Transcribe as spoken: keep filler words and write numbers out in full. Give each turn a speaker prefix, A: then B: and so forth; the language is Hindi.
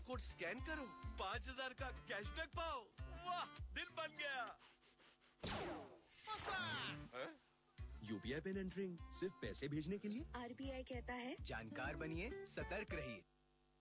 A: कोड स्कैन करो, पाँच हजार का कैशबैक पाओ। वाह, दिल बन गया।
B: यूपीआई पिन एंटरिंग सिर्फ पैसे भेजने के लिए।
C: आरबीआई कहता है
D: जानकार बनिए, सतर्क रहिए।